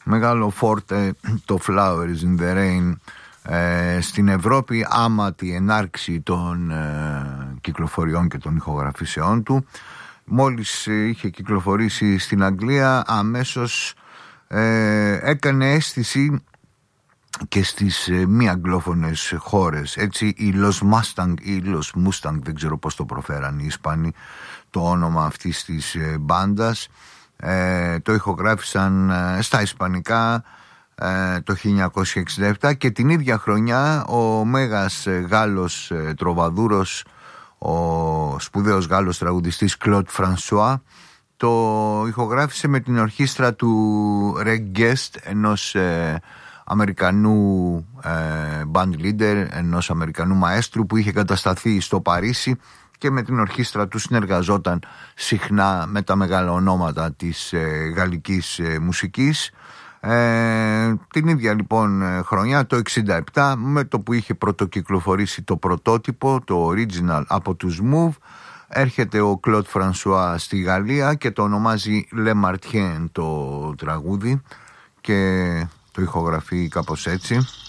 μεγάλο φόρτε το Flowers in the Rain στην Ευρώπη άμα τη ενάρξη των κυκλοφοριών και των ηχογραφήσεών του. Μόλις είχε κυκλοφορήσει στην Αγγλία, αμέσως έκανε αίσθηση και στις μη αγγλόφωνες χώρες. Έτσι οι Los Mustang ή Los Mustang, δεν ξέρω πώς το προφέραν οι Ισπανοί το όνομα αυτής της μπάντας, το ηχογράφησαν στα ισπανικά το 1967 και την ίδια χρονιά ο μέγας Γάλλος τροβαδούρος, ο σπουδαίος Γάλλος τραγουδιστής Κλοντ Φρανσουά, το ηχογράφησε με την ορχήστρα του Reg Guest, ενός Αμερικανού band leader, ενός Αμερικανού μαέστρου που είχε κατασταθεί στο Παρίσι και με την ορχήστρα του συνεργαζόταν συχνά με τα μεγάλα ονόματα της γαλλικής μουσικής. Την ίδια λοιπόν χρονιά, το 67, με το που είχε πρωτοκυκλοφορήσει το πρωτότυπο, το original από τους Move, έρχεται ο Κλοντ Φρανσουά στη Γαλλία και το ονομάζει Le Martien το τραγούδι και το ηχογραφεί κάπως έτσι.